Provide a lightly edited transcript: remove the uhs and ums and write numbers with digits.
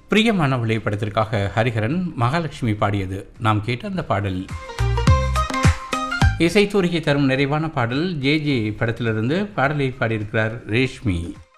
பிரியமானவளே படத்திற்காக ஹரிஹரன் மகாலட்சுமி பாடியது நாம் கேட்ட அந்த பாடல். இசைத்தூரிகை தரும் நிறைவான பாடல் ஜே ஜே படத்திலிருந்து பாடலை பாடியிருக்கிறார் ரேஷ்மி.